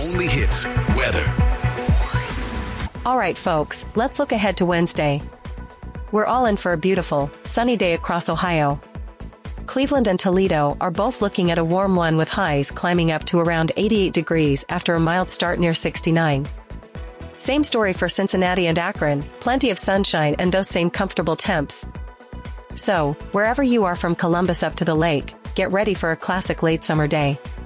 only hits, weather. All right, folks, let's look ahead to Wednesday. We're all in for a beautiful, sunny day across Ohio. Cleveland and Toledo are both looking at a warm one with highs climbing up to around 88 degrees after a mild start near 69. Same story for Cincinnati and Akron, plenty of sunshine and those same comfortable temps. So, wherever you are from Columbus up to the lake, get ready for a classic late summer day.